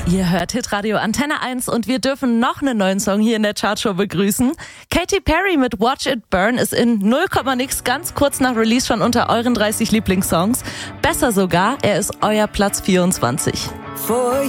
Ihr hört Hitradio Antenne 1 und wir dürfen noch einen neuen Song hier in der Chartshow begrüßen. Katy Perry mit Watch It Burn ist in 0, nix ganz kurz nach Release schon unter euren 30 Lieblingssongs. Besser sogar, er ist euer Platz 24. For